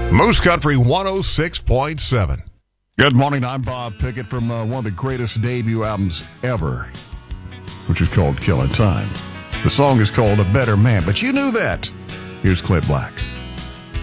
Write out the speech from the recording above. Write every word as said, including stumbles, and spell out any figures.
Moose Country one oh six point seven. Good morning, I'm Bob Pickett from uh, one of the greatest debut albums ever, which is called Killing Time. The song is called A Better Man, but you knew that. Here's Clint Black.